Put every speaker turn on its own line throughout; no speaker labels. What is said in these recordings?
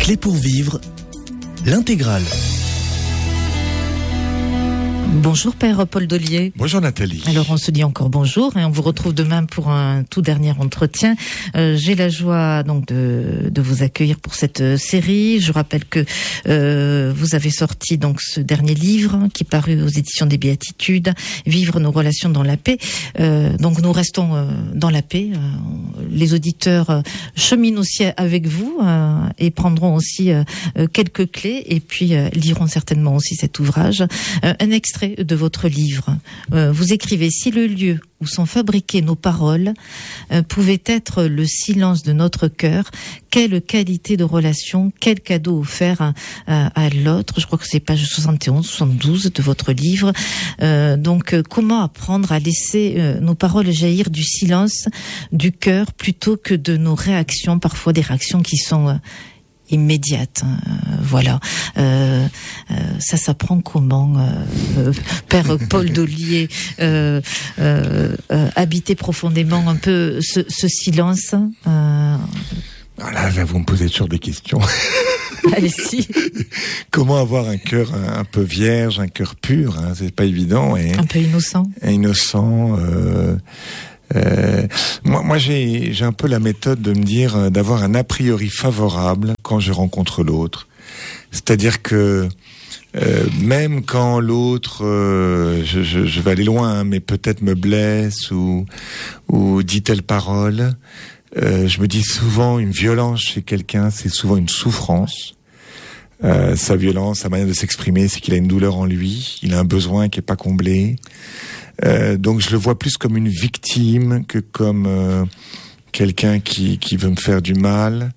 Clés pour vivre, l'intégrale.
Bonjour Père Paul Dollier.
Bonjour Nathalie.
Alors on se dit encore bonjour et on vous retrouve demain pour un tout dernier entretien. J'ai la joie donc de vous accueillir pour cette série. Je rappelle que vous avez sorti donc ce dernier livre qui est paru aux éditions des Béatitudes, Vivre nos relations dans la paix. Donc nous restons dans la paix. Les auditeurs cheminent aussi avec vous et prendront aussi quelques clés et puis liront certainement aussi cet ouvrage. Un extrait de votre livre. Vous écrivez: si le lieu où sont fabriquées nos paroles pouvait être le silence de notre cœur, quelle qualité de relation, quel cadeau offert à l'autre. Je crois que c'est page 71, 72 de votre livre. Donc, comment apprendre à laisser nos paroles jaillir du silence du cœur plutôt que de nos réactions, parfois des réactions qui sont immédiate, voilà. Ça s'apprend comment, Père Paul Dollier, habiter profondément un peu ce silence.
Là, vous me posez toujours des questions.
Allez-y.
Comment avoir un cœur un peu vierge, un cœur pur, hein, c'est pas évident. Et
un peu innocent.
Innocent. Moi j'ai un peu la méthode de me dire d'avoir un a priori favorable quand je rencontre l'autre. C'est-à-dire que même quand l'autre, je vais aller loin, hein, mais peut-être me blesse ou dit telle parole, je me dis souvent une violence chez quelqu'un, c'est souvent une souffrance. Sa violence, sa manière de s'exprimer, c'est qu'il a une douleur en lui, il a un besoin qui est pas comblé. Donc je le vois plus comme une victime que comme quelqu'un qui veut me faire du mal.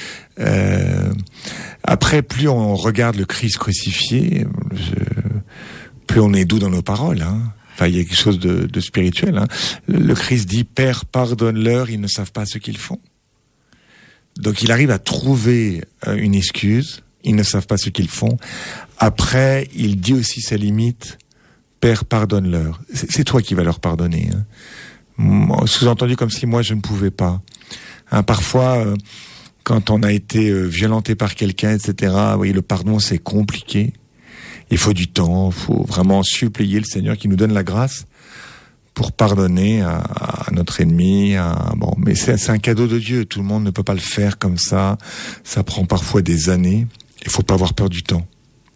Après, plus on regarde le Christ crucifié, plus on est doux dans nos paroles. Hein. Enfin, il y a quelque chose de spirituel. Hein. Le Christ dit: Père, pardonne-leur, ils ne savent pas ce qu'ils font. Donc il arrive à trouver une excuse. Ils ne savent pas ce qu'ils font. Après, il dit aussi sa limite. Père, pardonne-leur. C'est toi qui vas leur pardonner. Hein. Sous-entendu comme si moi je ne pouvais pas. Hein, parfois, quand on a été violenté par quelqu'un, etc., vous voyez, le pardon c'est compliqué. Il faut du temps, il faut vraiment supplier le Seigneur qui nous donne la grâce pour pardonner à notre ennemi. Bon, mais c'est un cadeau de Dieu. Tout le monde ne peut pas le faire comme ça. Ça prend parfois des années. Il faut pas avoir peur du temps.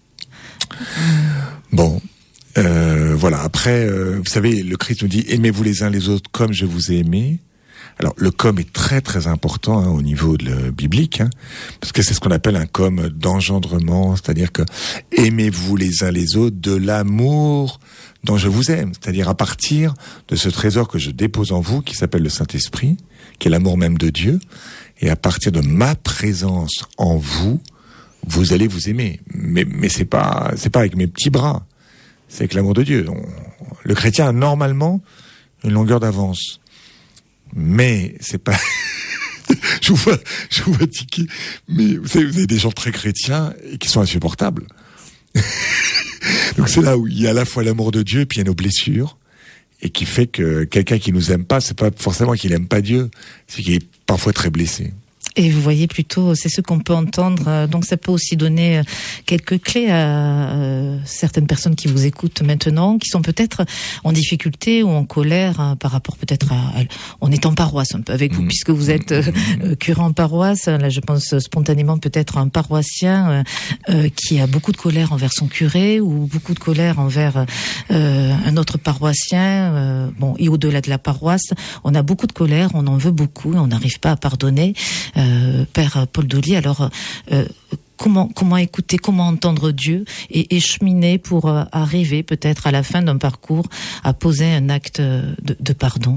Bon. Voilà. Après, vous savez, le Christ nous dit: aimez-vous les uns les autres comme je vous ai aimé. Alors, le comme est très très important au niveau biblique, hein, parce que c'est ce qu'on appelle un comme d'engendrement, c'est-à-dire que aimez-vous les uns les autres de l'amour dont je vous aime, c'est-à-dire à partir de ce trésor que je dépose en vous, qui s'appelle le Saint-Esprit, qui est l'amour même de Dieu, et à partir de ma présence en vous, vous allez vous aimer. Mais c'est pas avec mes petits bras. C'est avec l'amour de Dieu. Le chrétien a normalement une longueur d'avance. Mais c'est pas... je vous vois tiquer. Mais vous savez, vous avez des gens très chrétiens et qui sont insupportables. Donc c'est là où il y a à la fois l'amour de Dieu et puis il y a nos blessures. Et qui fait que quelqu'un qui nous aime pas, c'est pas forcément qu'il aime pas Dieu. C'est qu'il est parfois très blessé.
Et vous voyez plutôt, c'est ce qu'on peut entendre. Donc ça peut aussi donner quelques clés à certaines personnes qui vous écoutent maintenant, qui sont peut-être en difficulté ou en colère par rapport peut-être on est en paroisse un peu avec vous, puisque vous êtes curé en paroisse. Là, je pense spontanément peut-être à un paroissien qui a beaucoup de colère envers son curé ou beaucoup de colère envers un autre paroissien. Bon, et au-delà de la paroisse, on a beaucoup de colère, on en veut beaucoup et on n'arrive pas à pardonner. Père Paul Dollier, alors comment écouter, comment entendre Dieu et cheminer pour arriver peut-être à la fin d'un parcours à poser un acte de pardon.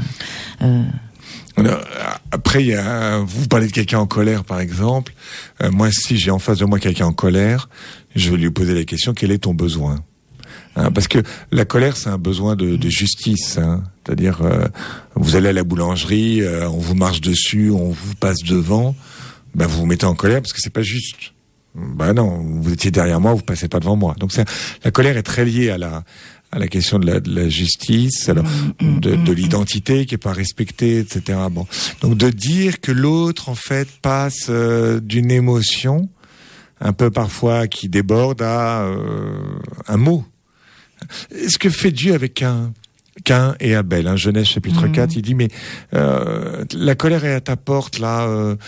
Après, vous parlez de quelqu'un en colère, par exemple. Moi, si j'ai en face de moi quelqu'un en colère, je vais lui poser la question: quel est ton besoin? Hein, parce que la colère, c'est un besoin de justice. Hein. C'est-à-dire, vous allez à la boulangerie, on vous marche dessus, on vous passe devant, vous vous mettez en colère parce que c'est pas juste. Non, vous étiez derrière moi, vous passez pas devant moi. Donc la colère est très liée à à la question de la justice, alors de l'identité qui est pas respectée, etc. Bon, donc de dire que l'autre en fait passe d'une émotion un peu parfois qui déborde à un mot. Ce que fait Dieu avec Caïn et Abel, Genèse chapitre 4, il dit mais la colère est à ta porte là,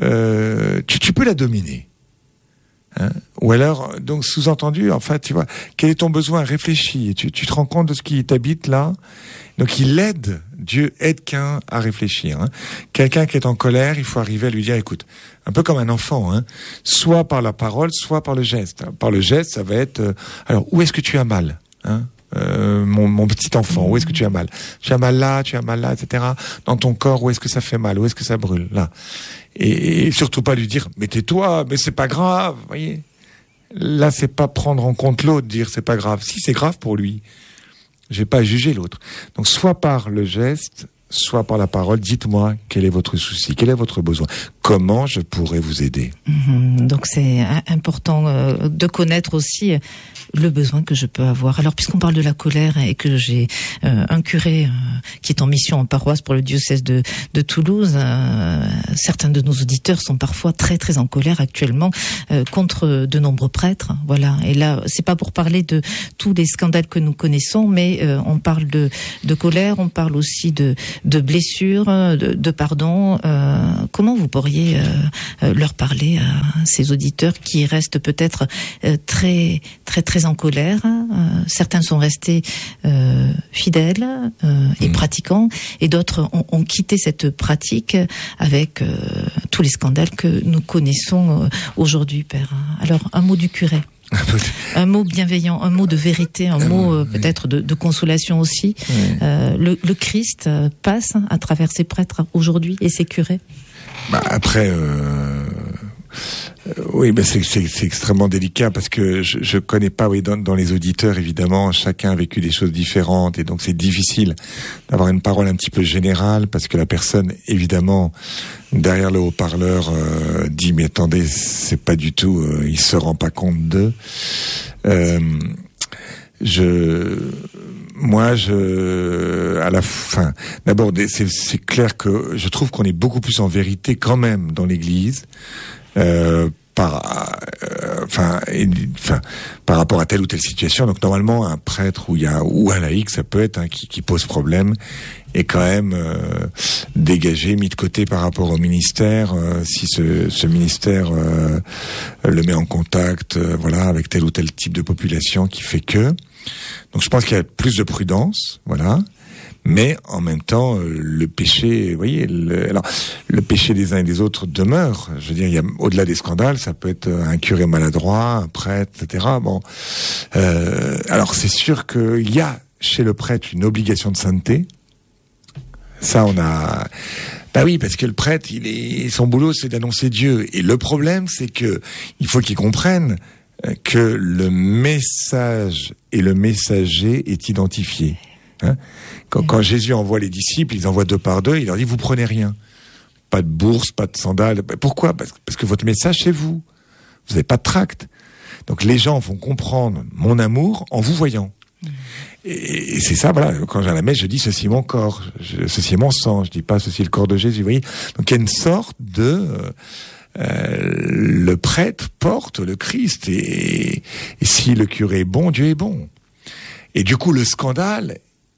tu peux la dominer. Hein? Ou alors, donc sous-entendu, en fait, tu vois, quel est ton besoin? Réfléchis, tu te rends compte de ce qui t'habite là. Donc Dieu aide Caïn à réfléchir. Hein. Quelqu'un qui est en colère, il faut arriver à lui dire, écoute, un peu comme un enfant, hein, soit par la parole, soit par le geste. Par le geste, ça va être, alors où est-ce que tu as mal, hein? Mon petit enfant, où est-ce que tu as mal? Tu as mal là, etc. Dans ton corps, où est-ce que ça fait mal? Où est-ce que ça brûle? Là. Et surtout pas lui dire, mais tais-toi, mais c'est pas grave, vous voyez. Là, c'est pas prendre en compte l'autre, dire c'est pas grave. Si, c'est grave pour lui. J'ai pas à juger l'autre. Donc, soit par le geste, soit par la parole, dites-moi quel est votre souci, quel est votre besoin, comment je pourrais vous aider.
Donc c'est important de connaître aussi le besoin que je peux avoir. Alors puisqu'on parle de la colère et que j'ai un curé qui est en mission en paroisse pour le diocèse de Toulouse, certains de nos auditeurs sont parfois très très en colère actuellement contre de nombreux prêtres. Voilà. Et là, c'est pas pour parler de tous les scandales que nous connaissons, mais on parle de colère, on parle aussi de blessures, de pardon. Comment vous pourriez leur parler à ces auditeurs qui restent peut-être très très très en colère? Certains sont restés fidèles et pratiquants, et d'autres ont quitté cette pratique avec tous les scandales que nous connaissons aujourd'hui, Père. Alors, un mot du curé. Un mot bienveillant, un mot de vérité, un mot peut-être de consolation aussi. Le Christ passe à travers ses prêtres aujourd'hui et ses curés.
Après, oui, mais c'est extrêmement délicat parce que je connais pas, oui, dans les auditeurs évidemment, chacun a vécu des choses différentes et donc c'est difficile d'avoir une parole un petit peu générale parce que la personne évidemment derrière le haut-parleur dit mais attendez, c'est pas du tout, il se rend pas compte d'eux. À la fin, d'abord, c'est clair que je trouve qu'on est beaucoup plus en vérité quand même dans l'Église, par rapport à telle ou telle situation. Donc normalement, un prêtre ou un laïc, ça peut être qui pose problème, est quand même dégagé, mis de côté par rapport au ministère, si ce ministère le met en contact, voilà, avec tel ou tel type de population qui fait que. Donc je pense qu'il y a plus de prudence, voilà. Mais en même temps, le péché, vous voyez, le péché des uns et des autres demeure. Je veux dire, il y a au-delà des scandales, ça peut être un curé maladroit, un prêtre, etc. Bon, alors c'est sûr qu'il y a chez le prêtre une obligation de sainteté. Ça, on a. Bah oui, parce que le prêtre, son boulot, c'est d'annoncer Dieu. Et le problème, c'est que il faut qu'il comprenne que le message et le messager est identifié. Hein? Quand Jésus envoie les disciples, ils envoient 2 par 2, il leur dit, vous prenez rien. Pas de bourse, pas de sandales. Pourquoi? Parce que votre message, c'est vous. Vous n'avez pas de tract. Donc les gens vont comprendre mon amour en vous voyant. Et c'est ça, voilà, quand j'ai à la messe, je dis ceci est mon corps, ceci est mon sang, je dis pas ceci est le corps de Jésus, vous voyez. Donc il y a une sorte de... le prêtre porte le Christ, et si le curé est bon, Dieu est bon. Et du coup, le scandale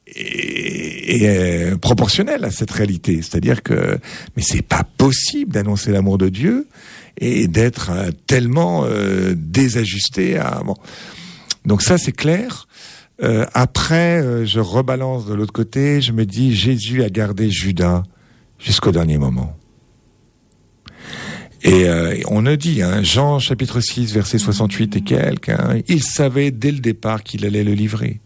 est proportionnel à cette réalité. C'est-à-dire que, mais c'est pas possible d'annoncer l'amour de Dieu et d'être tellement désajusté à... Bon. Donc ça, c'est clair. Après, je rebalance de l'autre côté, je me dis, Jésus a gardé Judas jusqu'au dernier moment. Et on le dit, hein, Jean chapitre 6, verset 68 et quelques, hein, il savait dès le départ qu'il allait le livrer.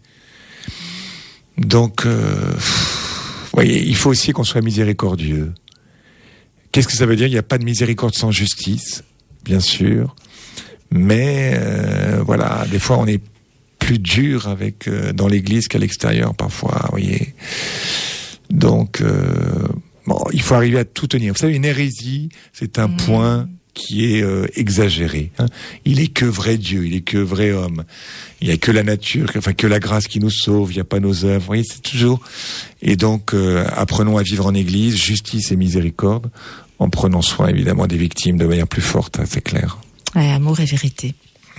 Donc, voyez, il faut aussi qu'on soit miséricordieux. Qu'est-ce que ça veut dire? Il n'y a pas de miséricorde sans justice, bien sûr. Mais voilà, des fois on est plus dur dans l'Église qu'à l'extérieur parfois, vous voyez. Donc, bon, il faut arriver à tout tenir. Vous savez, une hérésie, c'est un point qui est exagéré. Hein. Il est que vrai Dieu, il est que vrai homme. Il y a que la nature, enfin que la grâce qui nous sauve. Il n'y a pas nos œuvres. Vous voyez, c'est toujours. Et donc, apprenons à vivre en Église, justice et miséricorde, en prenant soin évidemment des victimes de manière plus forte. Hein, c'est clair.
Ouais, amour et vérité.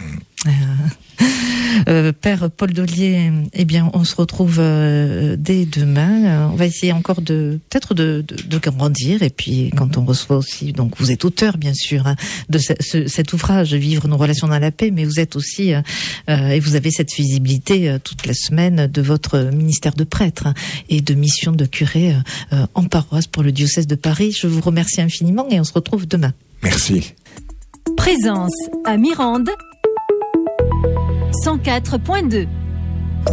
Père Paul Dollier, eh bien, on se retrouve dès demain. On va essayer encore de grandir. Et puis, quand on reçoit aussi, donc vous êtes auteur, bien sûr, hein, de cet ouvrage, Vivre nos relations dans la paix, mais vous êtes aussi, et vous avez cette visibilité toute la semaine de votre ministère de prêtre hein, et de mission de curé en paroisse pour le diocèse de Paris. Je vous remercie infiniment et on se retrouve demain.
Merci.
Présence à Mirande 104.2.